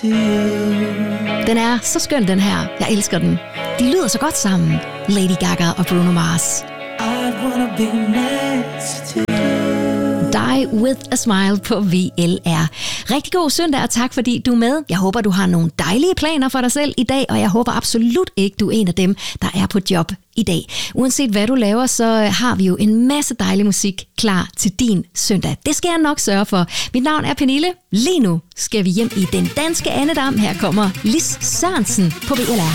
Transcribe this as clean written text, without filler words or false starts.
Den er så skøn, den her. Jeg elsker den. De lyder så godt sammen. Lady Gaga og Bruno Mars. Die with a smile på VLR. Rigtig god søndag, og tak fordi du er med. Jeg håber, du har nogle dejlige planer for dig selv i dag, og jeg håber absolut ikke, du er en af dem, der er på job i dag. Uanset hvad du laver, så har vi jo en masse dejlig musik klar til din søndag. Det skal jeg nok sørge for. Mit navn er Pernille. Lige nu skal vi hjem i den danske andedam. Her kommer Lis Sørensen på VLR.